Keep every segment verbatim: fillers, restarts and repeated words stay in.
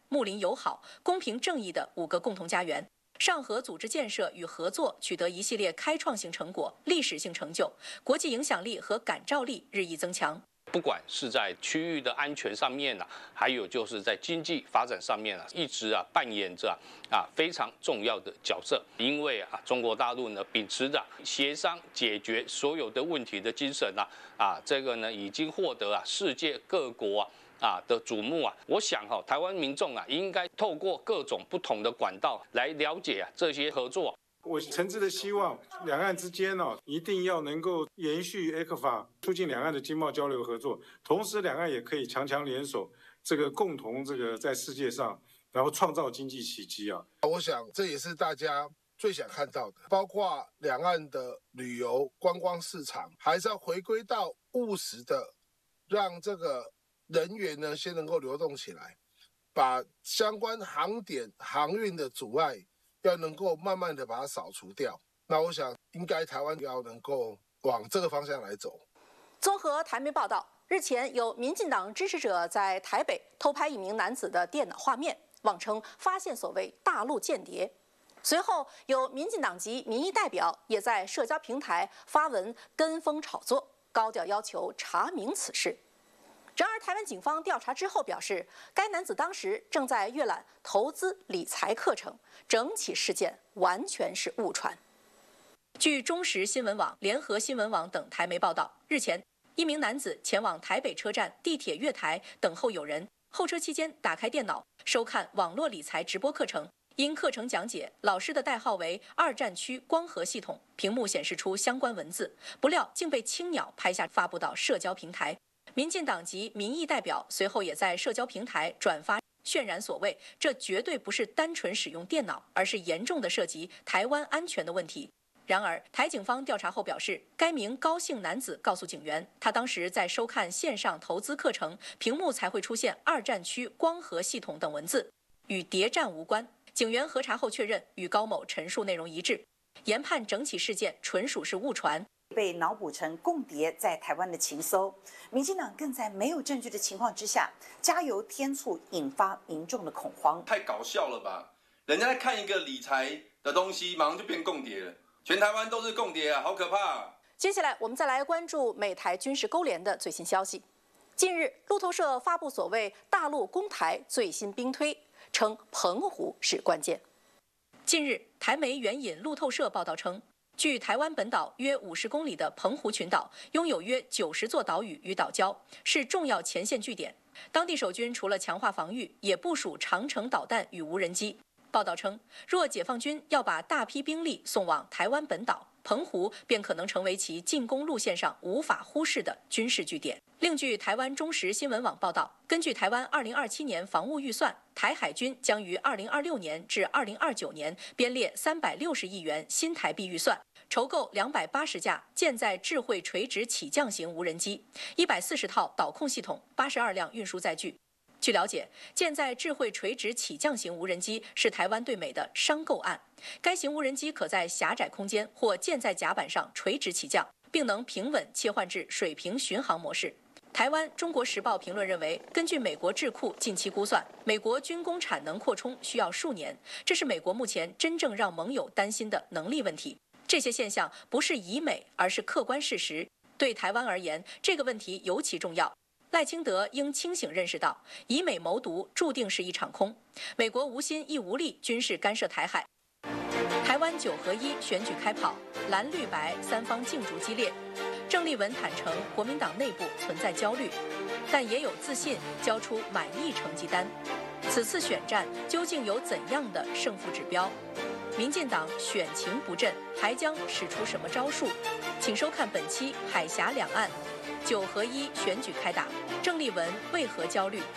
睦邻友好、公平正义的五个共同家园。上合组织建设与合作取得一系列开创性成果、历史性成就，国际影响力和感召力日益增强。 不管是在区域的安全上面啊，还有就是在经济发展上面啊，一直啊扮演着啊非常重要的角色。因为啊，中国大陆呢秉持着协商解决所有的问题的精神啊，啊这个呢已经获得啊世界各国啊。啊的瞩目啊，我想哈、哦，台湾民众啊，应该透过各种不同的管道来了解啊这些合作。 我诚挚的希望两岸之间哦，一定要能够延续 E C F A， 促进两岸的经贸交流合作，同时两岸也可以强强联手，这个共同这个在世界上，然后创造经济奇迹啊！ 我想这也是大家最想看到的，包括两岸的旅游观光市场，还是要回归到务实的，让这个人员呢先能够流动起来，把相关航点航运的阻碍要能够慢慢的把它扫除掉。那我想应该台湾要能够往这个方向来走。 综合台媒报道，日前有民进党支持者在台北偷拍一名男子的电脑画面，妄称发现所谓大陆间谍。随后有民进党籍民意代表也在社交平台发文跟风炒作，高调要求查明此事。然而，台湾警方调查之后表示，该男子当时正在阅览投资理财课程，整起事件完全是误传。据中时新闻网、联合新闻网等台媒报道，日前，一名男子前往台北车站地铁月台等候友人，候车期间打开电脑收看网络理财直播课程。因课程讲解老师的代号为二战区光合系统，屏幕显示出相关文字，不料竟被青鸟拍下发布到社交平台。民进党籍民意代表随后也在社交平台转发渲染所谓这绝对不是单纯使用电脑，而是严重的涉及台湾安全的问题。然而，台警方调查后表示，该名高姓男子告诉警员，他当时在收看线上投资课程，屏幕才会出现二战区光合系统等文字，与谍战无关。警员核查后确认，与高某陈述内容一致，研判整起事件纯属是误传。 被脑补成共谍在台湾的情搜，民进党更在没有证据的情况之下加油添醋，引发民众的恐慌。 太搞笑了吧！人家在看一个理财的东西，马上就变共谍了，全台湾都是共谍啊，好可怕啊！ 接下来我们再来关注美台军事勾连的最新消息。近日，路透社发布所谓大陆攻台最新兵推，称澎湖是关键。近日，台媒援引路透社报道称，距台湾本岛约五十公里的澎湖群岛拥有约九十座岛屿与岛礁，是重要前线据点。当地守军除了强化防御，也部署长程导弹与无人机。报道称，若解放军要把大批兵力送往台湾本岛，澎湖便可能成为其进攻路线上无法忽视的军事据点。另据台湾中时新闻网报道，根据台湾二零二七年防务预算，台海军将于二零二六年至二零二九年编列三百六十亿元新台币预算，筹购两百八十架舰载智慧垂直起降型无人机、一百四十套导控系统、八十二辆运输载具。据了解，舰载智慧垂直起降型无人机是台湾对美的商购案。该型无人机可在狭窄空间或舰载甲板上垂直起降，并能平稳切换至水平巡航模式。台湾《中国时报》评论认为，根据美国智库近期估算，美国军工产能扩充需要数年，这是美国目前真正让盟友担心的能力问题。这些现象不是以美，而是客观事实。对台湾而言，这个问题尤其重要。赖清德应清醒认识到，以美谋独注定是一场空。美国无心亦无力军事干涉台海。台湾九合一选举开跑，蓝绿白三方竞逐激烈。郑丽文坦承国民党内部存在焦虑，但也有自信交出满意成绩单。此次选战究竟有怎样的胜负指标？民进党选情不振，还将使出什么招数？请收看本期《海峡两岸》。九合一选举开打，郑丽文为何焦虑？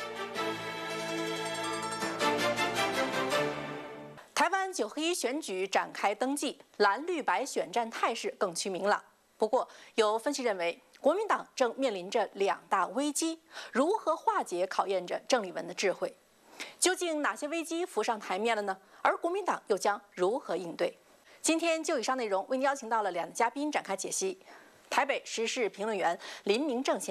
台湾九合一选举展开登记，蓝绿白选战态势更趋明朗。不过，有分析认为，国民党正面临着两大危机，如何化解考验着郑丽文的智慧。究竟哪些危机浮上台面了呢？而国民党又将如何应对？今天就以上内容，为您邀请到了两位嘉宾展开解析。台北时事评论员林明正先生，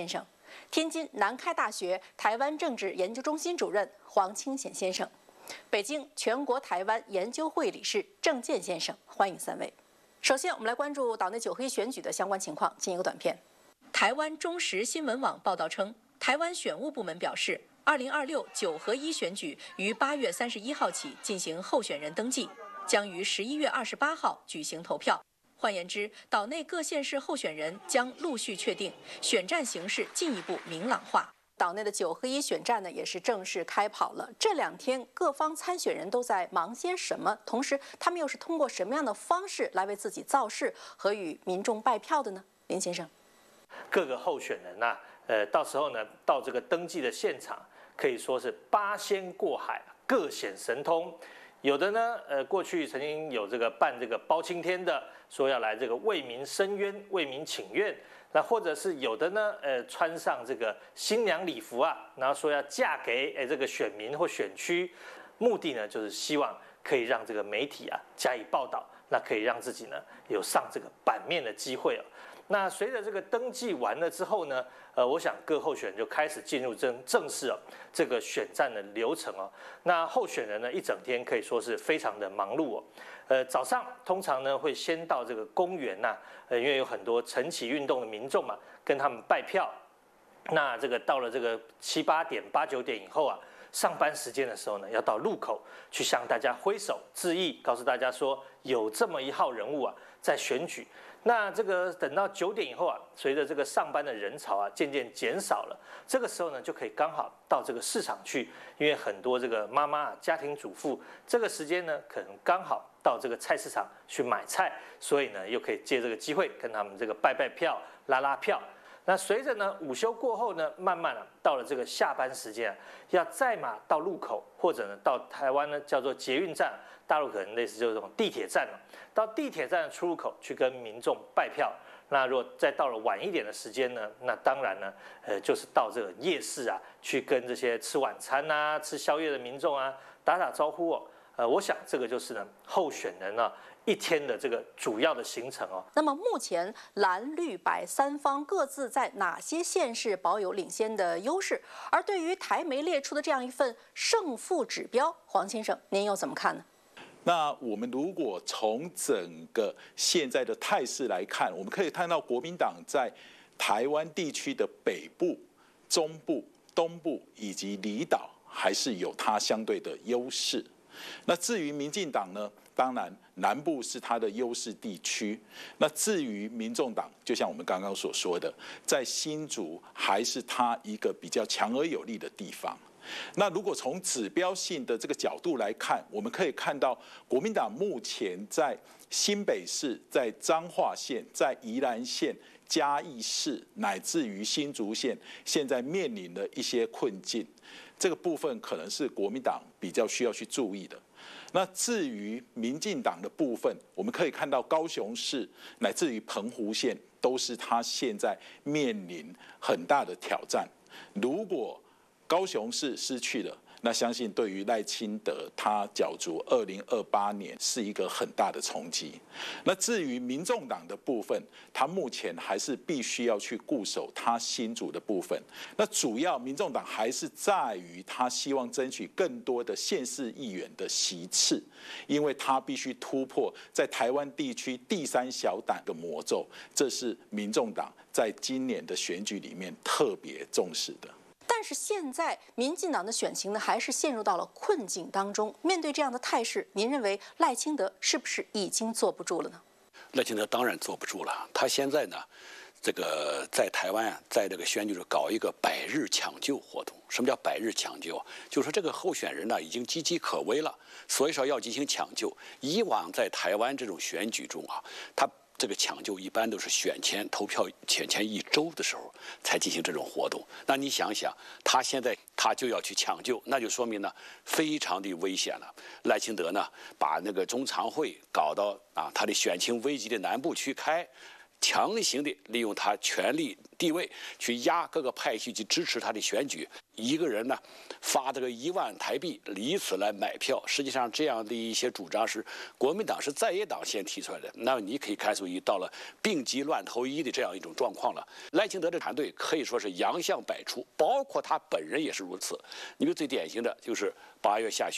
天津南开大学台湾政治研究中心主任黄清显先生，北京全国台湾研究会理事郑健先生，欢迎三位。首先，我们来关注岛内九合一选举的相关情况，进一个短片。台湾中时新闻网报道称，台湾选务部门表示，二零二六九合一选举于八月三十一号起进行候选人登记，将于十一月二十八号举行投票。换言之，岛内各县市候选人将陆续确定，选战形势进一步明朗化。岛内的九合一选战呢，也是正式开跑了。这两天各方参选人都在忙些什么？同时，他们又是通过什么样的方式来为自己造势和与民众拜票的呢？林先生， 各个候选人呐、啊，呃，到时候呢，到这个登记的现场，可以说是八仙过海，各显神通。有的呢，呃，过去曾经有这个办这个包青天的，说要来这个为民伸冤、为民请愿。那或者是有的呢，呃，穿上这个新娘礼服啊，然后说要嫁给呃这个选民或选区，目的呢就是希望可以让这个媒体啊加以报道，那可以让自己呢有上这个版面的机会哦。那随着这个登记完了之后呢，呃，我想各候选人就开始进入正正式哦这个选战的流程哦。那候选人呢一整天可以说是非常的忙碌哦。呃，早上通常呢会先到这个公园呐、啊，呃，因为有很多晨起运动的民众嘛，跟他们拜票。那这个到了这个七八点、八九点以后啊，上班时间的时候呢，要到路口去向大家挥手致意，告诉大家说有这么一号人物啊在选举。那这个等到九点以后啊，随着这个上班的人潮啊渐渐减少了，这个时候呢就可以刚好到这个市场去，因为很多这个妈妈、家庭主妇这个时间呢可能刚好到这个菜市场去买菜，所以呢又可以借这个机会跟他们这个拜拜票、拉拉票。那随着呢午休过后呢，慢慢啊到了这个下班时间啊，要再嘛到路口或者呢到台湾呢叫做捷运站，大陆可能类似就是这种地铁站了，到地铁站的出入口去跟民众拜票。那如果再到了晚一点的时间呢，那当然呢，呃就是到这个夜市啊，去跟这些吃晚餐啊、吃宵夜的民众啊打打招呼哦。呃，我想这个就是呢候选人呢、啊。一天的这个主要的行程哦。 那么目前蓝绿白三方各自在哪些县市保有领先的优势？而对于台媒列出的这样一份胜负指标，黄先生您又怎么看呢？ 那我们如果从整个现在的态势来看，我们可以看到国民党在台湾地区的北部、中部、东部以及离岛还是有它相对的优势。那至于民进党呢？当然，南部是它的优势地区。那至于民众党，就像我们刚刚所说的，在新竹还是它一个比较强而有力的地方。那如果从指标性的这个角度来看，我们可以看到国民党目前在新北市、在彰化县、在宜兰县、嘉义市，乃至于新竹县，现在面临的一些困境。这个部分可能是国民党比较需要去注意的。那至于民进党的部分，我们可以看到高雄市乃至于澎湖县都是他现在面临很大的挑战。如果高雄市失去了，那相信对于赖清德他角逐二零二八年是一个很大的冲击。那至于民众党的部分，他目前还是必须要去固守他新竹的部分。那主要民众党还是在于他希望争取更多的县市议员的席次，因为他必须突破在台湾地区第三小党的魔咒，这是民众党在今年的选举里面特别重视的。 但是现在民进党的选情呢，还是陷入到了困境当中。面对这样的态势，您认为赖清德是不是已经坐不住了呢？ 赖清德当然坐不住了。他现在呢，这个在台湾啊，在这个选举中搞一个百日抢救活动。什么叫百日抢救？就是说这个候选人呢已经岌岌可危了，所以说要进行抢救。以往在台湾这种选举中啊，他这个抢救一般都是选前投票前前一周的时候才进行这种活动。那你想想，他现在他就要去抢救，那就说明呢非常的危险了。赖清德呢把那个中常会搞到啊他的选情危急的南部区开， 强行的利用他权力地位去压各个派系去支持他的选举。一个人呢发这个一万台币，以此来买票。实际上，这样的一些主张是国民党是在野党先提出来的。那么你可以看出，已到了病急乱投医的这样一种状况了。赖清德的团队可以说是洋相百出，包括他本人也是如此。你比如最典型的就是八月下旬。